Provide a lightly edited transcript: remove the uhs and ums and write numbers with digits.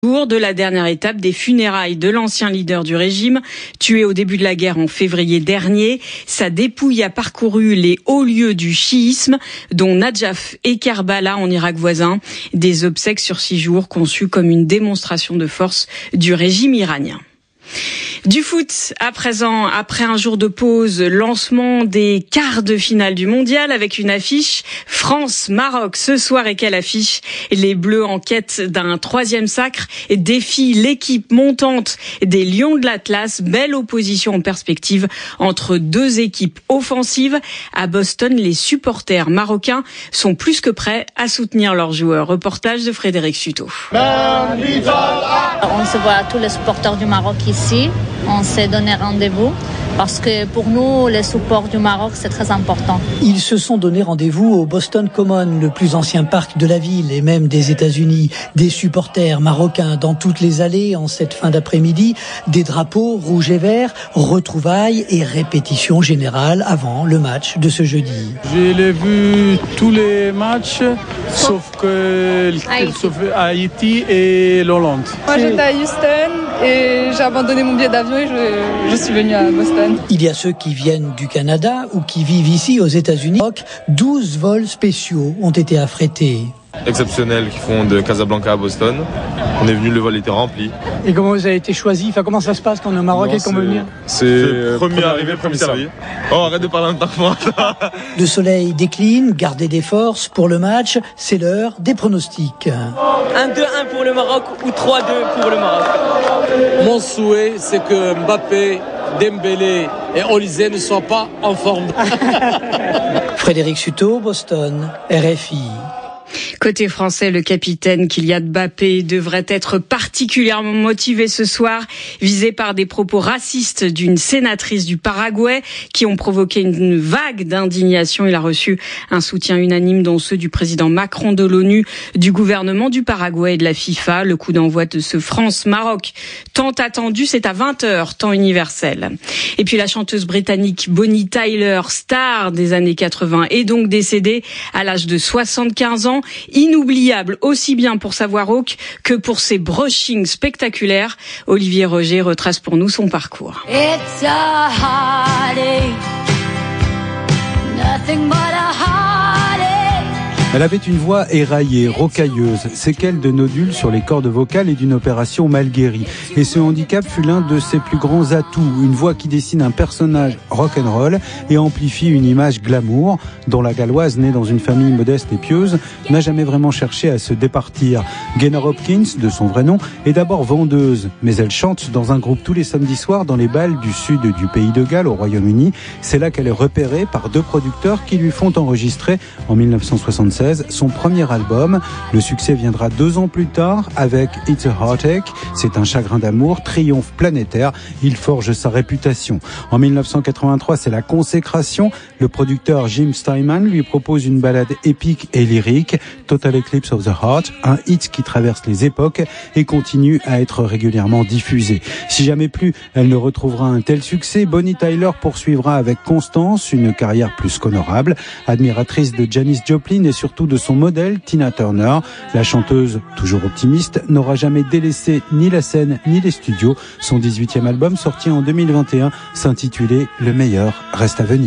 De la dernière étape des funérailles de l'ancien leader du régime, tué au début de la guerre en février dernier. Sa dépouille a parcouru les hauts lieux du chiisme, dont Nadjaf et Kerbala en Irak voisin. Des obsèques sur 6 jours conçues comme une démonstration de force du régime iranien. Du foot, à présent, après un jour de pause, lancement des quarts de finale du mondial avec une affiche France-Maroc ce soir. Et quelle affiche! Les Bleus en quête d'un 3e sacre défient l'équipe montante des Lions de l'Atlas. Belle opposition en perspective entre 2 équipes offensives. À Boston, les supporters marocains sont plus que prêts à soutenir leurs joueurs. Reportage de Frédéric Suto. On se voit tous les supporters du Maroc ici. On s'est donné rendez-vous parce que pour nous, les supporters du Maroc, c'est très important. Ils se sont donné rendez-vous au Boston Common, le plus ancien parc de la ville et même des États-Unis. Des supporters marocains dans toutes les allées en cette fin d'après-midi. Des drapeaux rouges et verts, retrouvailles et répétitions générales avant le match de ce jeudi. Je l'ai vu tous les matchs, sauf Haïti et l'Hollande. Moi, j'étais à Houston et j'ai abandonné mon billet d'avion et je suis venue à Boston. Il y a ceux qui viennent du Canada ou qui vivent ici aux États-Unis. 12 vols spéciaux ont été affrétés. Exceptionnels qui font de Casablanca à Boston. On est venu, le vol était rempli. Et comment vous avez été choisi? Comment ça se passe quand on est au Maroc et qu'on veut venir? C'est premier arrivé, premier servi. Oh, arrête de parler en tant que moi. Le soleil décline, gardez des forces pour le match. C'est l'heure des pronostics. 1-2-1 pour le Maroc ou 3-2 pour le Maroc. Mon souhait, c'est que Mbappé, Dembélé et Olysée ne soient pas en forme. Frédéric Suto, Boston, RFI. Côté français, le capitaine Kylian Mbappé devrait être particulièrement motivé ce soir, visé par des propos racistes d'une sénatrice du Paraguay qui ont provoqué une vague d'indignation. Il a reçu un soutien unanime, dont ceux du président Macron, de l'ONU, du gouvernement du Paraguay et de la FIFA. Le coup d'envoi de ce France-Maroc tant attendu, c'est à 20h, temps universel. Et puis la chanteuse britannique Bonnie Tyler, star des années 80, est donc décédée à l'âge de 75 ans. Inoubliable aussi bien pour sa voix rauque que pour ses brushings spectaculaires. Olivier Roger retrace pour nous son parcours. It's a heartache, nothing but a heartache. Elle avait une voix éraillée, rocailleuse, séquelles de nodules sur les cordes vocales et d'une opération mal guérie. Et ce handicap fut l'un de ses plus grands atouts, une voix qui dessine un personnage rock'n'roll et amplifie une image glamour, dont la Galloise, née dans une famille modeste et pieuse, n'a jamais vraiment cherché à se départir. Gaynor Hopkins, de son vrai nom, est d'abord vendeuse, mais elle chante dans un groupe tous les samedis soirs dans les bals du sud du pays de Galles, au Royaume-Uni. C'est là qu'elle est repérée par 2 producteurs qui lui font enregistrer, en 1976, son premier album. Le succès viendra 2 ans plus tard avec It's a Heartache. C'est un chagrin d'amour, triomphe planétaire. Il forge sa réputation. En 1983, c'est la consécration. Le producteur Jim Steinman lui propose une ballade épique et lyrique, Total Eclipse of the Heart, un hit qui traverse les époques et continue à être régulièrement diffusé. Si jamais plus elle ne retrouvera un tel succès, Bonnie Tyler poursuivra avec constance une carrière plus qu'honorable. Admiratrice de Janis Joplin et surtout de son modèle, Tina Turner, la chanteuse, toujours optimiste, n'aura jamais délaissé ni la scène ni les studios. Son 18e album, sorti en 2021, s'intitulait « Le meilleur reste à venir ».